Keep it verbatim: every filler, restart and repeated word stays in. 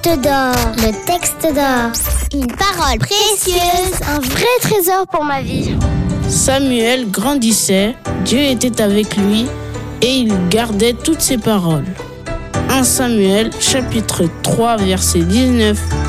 d'or. Le texte d'or. Une parole précieuse. Un vrai trésor pour ma vie. Samuel grandissait, Dieu était avec lui et il gardait toutes ses paroles. premier Samuel chapitre trois verset dix-neuf